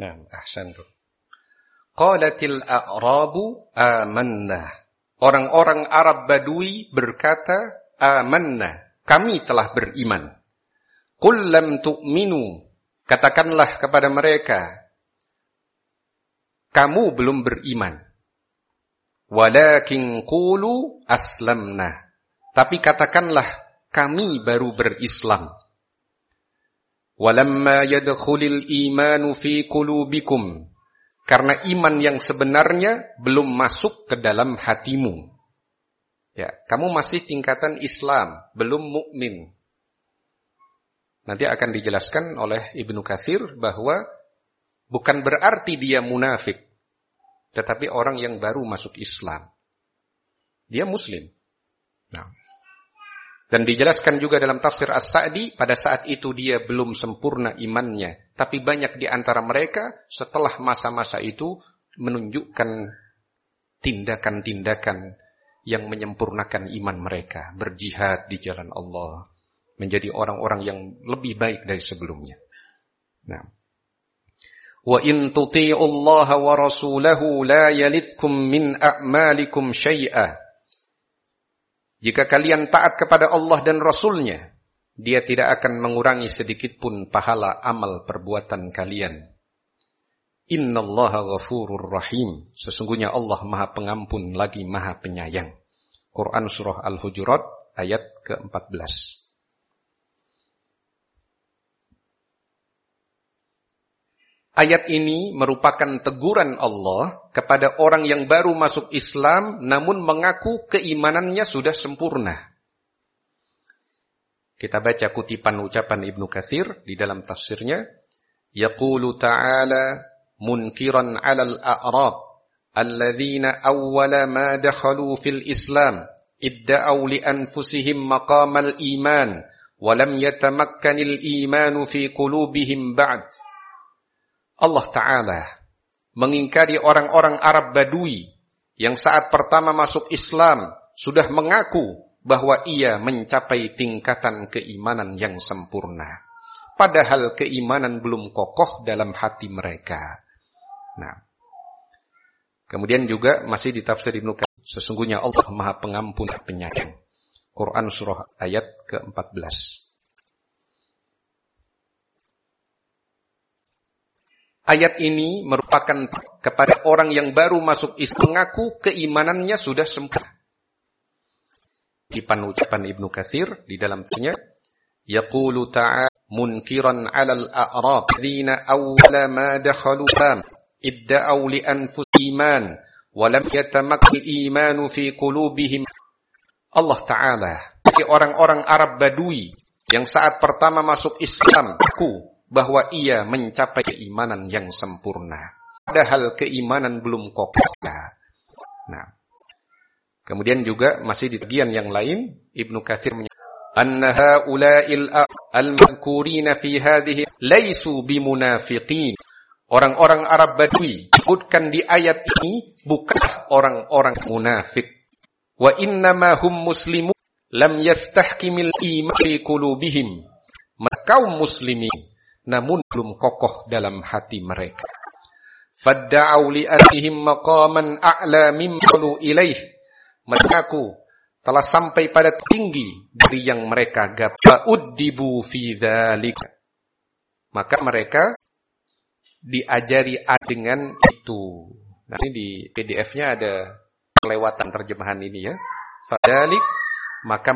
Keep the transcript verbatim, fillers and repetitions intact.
Nah, ahsantum. Qalatil a'rabu amanna. Orang-orang Arab Badui berkata, amanna, kami telah beriman. Qul lam tu'minu, katakanlah kepada mereka, kamu belum beriman. Walakin qulu aslamna, tapi katakanlah kami baru berislam. Walamma yadkhulil imanu fi qulubikum, karena iman yang sebenarnya belum masuk ke dalam hatimu. Ya, kamu masih tingkatan Islam, belum mukmin. Nanti akan dijelaskan oleh Ibnu Katsir bahwa bukan berarti dia munafik, tetapi orang yang baru masuk Islam. Dia muslim. Nah, dan dijelaskan juga dalam tafsir As-Sa'di, pada saat itu dia belum sempurna imannya. Tapi banyak di antara mereka setelah masa-masa itu menunjukkan tindakan-tindakan yang menyempurnakan iman mereka. Berjihad di jalan Allah. Menjadi orang-orang yang lebih baik dari sebelumnya. Nah. Wa in tuti'ullaha wa rasulahu la yalidkum min a'malikum syai'a. Jika kalian taat kepada Allah dan Rasulnya, dia tidak akan mengurangi sedikit pun pahala amal perbuatan kalian. Innallaha ghafurur rahim. Sesungguhnya Allah Maha Pengampun lagi Maha Penyayang. Quran Surah Al-Hujurat ayat keempat belas. Ayat ini merupakan teguran Allah kepada orang yang baru masuk Islam namun mengaku keimanannya sudah sempurna. Kita baca kutipan ucapan Ibnu Katsir di dalam tafsirnya. Yaqulu ta'ala munkiran 'alal a'rab alladzina awwala ma dakhalu fil Islam idda'u li anfusihim maqamal iman wa lam yatamakkanil imanu fi qulubihim ba'd. Allah Ta'ala mengingkari orang-orang Arab Badui yang saat pertama masuk Islam sudah mengaku bahwa ia mencapai tingkatan keimanan yang sempurna. Padahal keimanan belum kokoh dalam hati mereka. Nah, kemudian juga masih di tafsir Ibnu Katsir, sesungguhnya Allah Maha Pengampun Penyayang. Quran Surah ayat keempat belas. Ayat ini merupakan kepada orang yang baru masuk Islam mengaku keimanannya sudah sempurna. Di ucapan Ibnu Katsir di dalam tanya, yaqulu ta'ala munkiran 'alal a'rab alladzina awwala ma dakhalu Islam idda'u li anfusihim iman wa lam yatamakkanil imanu fi qulubihim. Allah Ta'ala bagi orang-orang Arab Badui yang saat pertama masuk Islam mengaku bahwa ia mencapai keimanan yang sempurna. Padahal keimanan belum kokoh. Nah, kemudian juga masih di bagian yang lain, Ibnu Katsir menyatakan, anna haula'il al-madhkurina fi hadhihi laisu bimunafiqin. Orang-orang Arab Badui disebutkan di ayat ini bukanlah orang-orang munafik. Wa innama hum muslimun lam yastahkimil iman fi qulubihim. Kaum muslimin namun belum kokoh dalam hati mereka. Fadda'u li anhum maqaman a'la mimma qalu ilaih. Mengaku telah sampai pada tinggi dari yang mereka gapai. Uddibu fi dzalika. Maka mereka diajari dengan itu. Nah, ini di P D F-nya ada kelewatan terjemahan ini ya. Fadzalik, maka